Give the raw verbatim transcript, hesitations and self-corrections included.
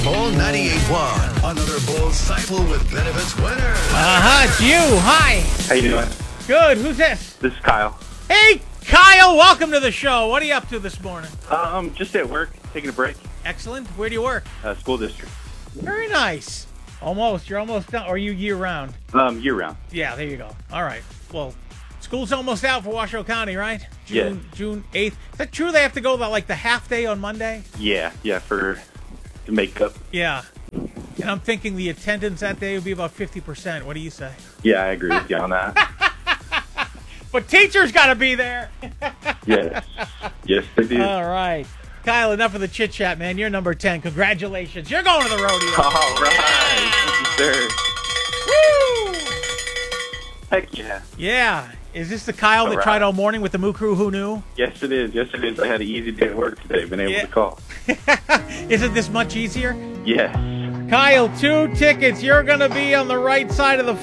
Bull ninety-eight point one. Another Bull Cycle with Benefits winner. Uh-huh, it's you. Hi. How you doing? Good. Who's this? This is Kyle. Hey, Kyle. Welcome to the show. What are you up to this morning? Um, just at work, taking a break. Excellent. Where do you work? Uh, school district. Very nice. Almost. You're almost done. Or are you year-round? Um, year round. Yeah, there you go. All right. Well, school's almost out for Washoe County, right? June, Yeah. June eighth. Is that true? They have to go about, like, the half day on Monday? Yeah, yeah, for the makeup. Yeah. And I'm thinking the attendance that day would be about fifty percent. What do you say? Yeah, I agree with you on that. But teachers got to be there. Yes. Yes, they do. All right. Kyle, enough of the chit-chat, man. You're number ten. Congratulations. You're going to the rodeo. All right. Thank you, sir. Woo! Heck yeah. Yeah. Is this the Kyle that All right. tried all morning with the Moo Crew Who Knew? Yes, it is. Yes, it is. I had an easy day at work today. Been able Yeah. to call. Isn't this much easier? Yes. Kyle, two tickets. You're going to be on the right side of the